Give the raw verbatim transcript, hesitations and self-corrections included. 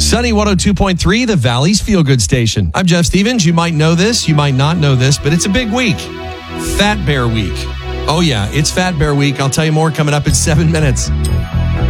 Sunny one oh two point three, the Valley's Feel Good Station. I'm Jeff Stevens. You might know this, you might not know this, but it's a big week. Fat Bear Week. Oh yeah, it's Fat Bear Week. I'll tell you more coming up in seven minutes.